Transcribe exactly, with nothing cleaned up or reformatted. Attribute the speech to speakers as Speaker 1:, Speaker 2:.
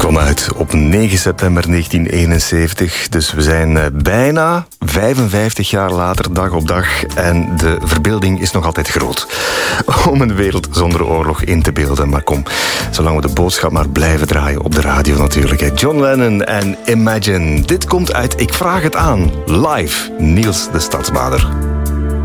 Speaker 1: Kwam uit op negen september negentien eenenzeventig. Dus we zijn bijna vijfenvijftig jaar later, dag op dag. En de verbeelding is nog altijd groot. Om een wereld zonder oorlog in te beelden. Maar kom, zolang we de boodschap maar blijven draaien op de radio natuurlijk. John Lennon en Imagine. Dit komt uit Ik Vraag Het Aan. Live, Niels de Stadsbader.